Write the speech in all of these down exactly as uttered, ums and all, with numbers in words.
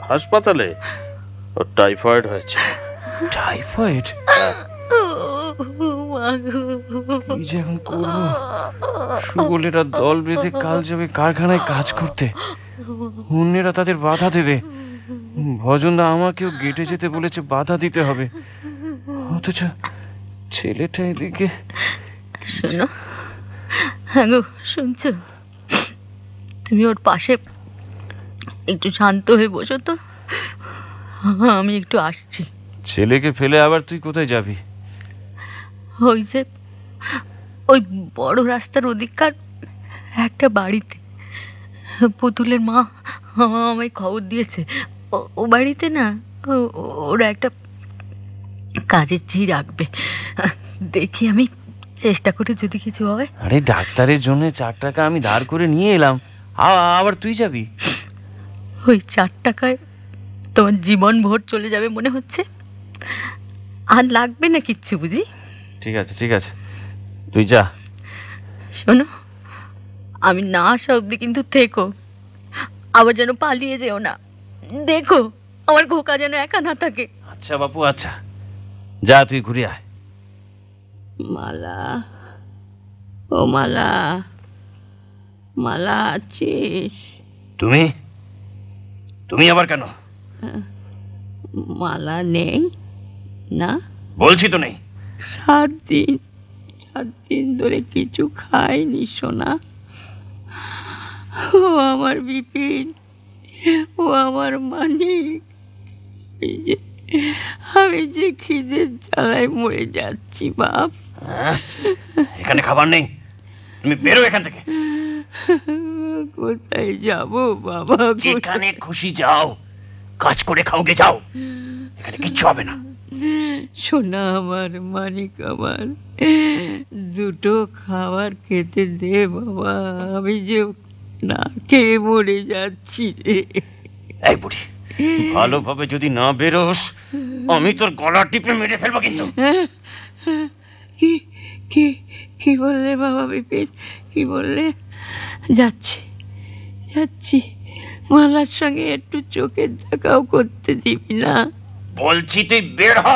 হাসপাতালে ওর টাইফয়েড হয়েছে। টাইফয়েড? কি যে এখন করবো? সুবলেরা দল বেঁধে কাল যাবে কারখানায় কাজ করতে, অন্যেরা তাদের বাধা দেবে। ভজনদা আমাকেও গেটে যেতে বলেছে, বাধা দিতে হবে। অথচ ছেলেটা এদিকে। শোনো, হ্যাঁ গো, শুনছো? তুমি ওর পাশে একটু শান্ত হয়ে বসো তো, আমি একটু আসছি। ছেলেকে ফেলে আবার তুই কোথায় যাবি? ওই যে ওই বড় রাস্তার ওদিককার একটা বাড়িতে। পুতুলের মা আমায় খবর দিয়েছে, ও বাড়িতে না ওরা একটা কাজের ঝি রাখবে। দেখি আমি চেষ্টা করে যদি কিছু হয়। আরে ডাক্তারের জন্য চার টাকা আমি ধার করে নিয়ে এলাম, আবার তুই যাবি? ওই চার টাকায় তোমার জীবন ভোর চলে যাবে মনে হচ্ছে? আর লাগবে না কিচ্ছু বুঝি? ঠিক আছে ঠিক আছে, তুই যা। শোনো, আমি না আসা অব্দি কিন্তু থেকো, আবার যেন পালিয়ে যেও না। দেখো আমার খোকা যেন একা না থাকে। আচ্ছা বাপু, আচ্ছা, যা তুই ঘুরে আয়। মালা, ও মালা, মালা আছিস? তুমি তুমি আবার কেন? মালা নেই না? বলছি তো নেই। সাত দিন সাত দিন ধরে কিছু খাইনি সোনা। ও আমার বিপিন, ও আমার মানিক, যে আমি যে খিদের জ্বালায় মরে যাচ্ছি বাপ। এখানে খাবার নেই, তুমি বেরো এখান থেকে। কোথায় যাব বাবা? যেখানে খুশি যাও, কাজ করে খাওগে, যাও, এখানে কিচ্ছু হবে না। সোনা আমার, মানিক আমার, দুটো খাবার খেতে দে বাবা, আমি যে না খেয়ে মরে যাচ্ছি রে। এই বুড়ি, ভালোভাবে যদি না বেরোস আমি তোর গলা টিপে মেরে ফেলবো কিন্তু। কি কি কি বললে বাবা বিপিন? কি বললে? যাচ্ছি যাচ্ছি, মালার সঙ্গে একটু চোখের দেখাও করতে দিবি না? বলছি তুই বের হ।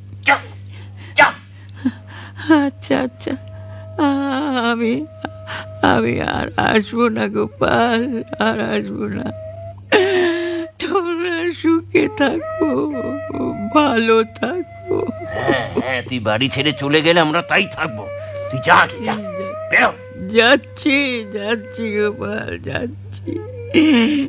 আচ্ছা আচ্ছা, আমি আমি আর আসবো না গোপাল, আর আসবো না। তোমরা সুখে থাকো, ভালো থাকো। হ্যাঁ হ্যাঁ, তুই বাড়ি ছেড়ে চলে গেলে আমরা তাই থাকবো। তুই যা, যা, বেরো। যাচ্ছি যাচ্ছি গোপাল, যাচ্ছি।